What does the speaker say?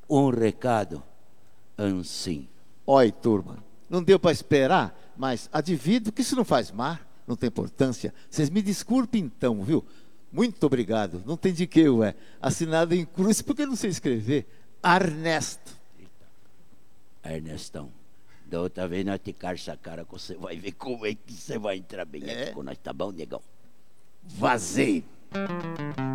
um recado assim. Oi, turma, não deu para esperar, mas advido que isso não faz mal, não tem importância. Vocês me desculpem então, viu? Muito obrigado. Não tem de que, ué. Assinado em cruz, porque eu não sei escrever. Ernesto. Ernestão, da outra vez nós te carça a cara, que você vai ver como é que você vai entrar bem aqui com nós, tá bom, negão? Vazei.